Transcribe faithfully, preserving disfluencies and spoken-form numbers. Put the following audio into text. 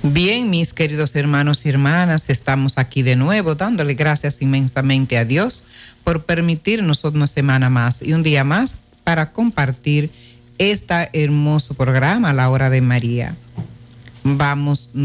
Bien, mis queridos hermanos y hermanas, estamos aquí de nuevo dándole gracias inmensamente a Dios por permitirnos una semana más y un día más para compartir este hermoso programa, La Hora de María. Vamos